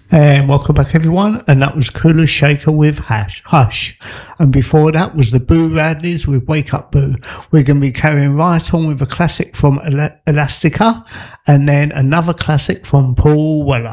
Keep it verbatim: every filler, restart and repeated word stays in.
And welcome back, everyone. And that was Kula Shaker with Hash, Hush. And before that was the Boo Radleys with Wake Up Boo. We're going to be carrying right on with a classic from El- Elastica and then another classic from Paul Weller.